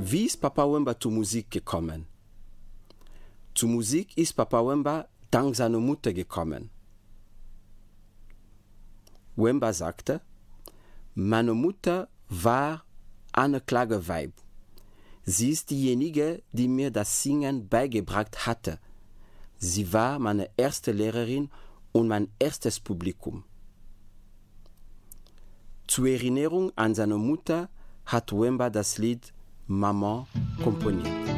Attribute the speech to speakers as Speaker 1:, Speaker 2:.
Speaker 1: Wie ist Papa Wemba zur Musik gekommen? Zur Musik ist Papa Wemba dank seiner Mutter gekommen. Wemba sagte, meine Mutter war eine klare Weib. Sie ist diejenige, die mir das Singen beigebracht hatte. Sie war meine erste Lehrerin und mein erstes Publikum. Zur Erinnerung an seine Mutter hat Wemba das Lied Maman komponiert.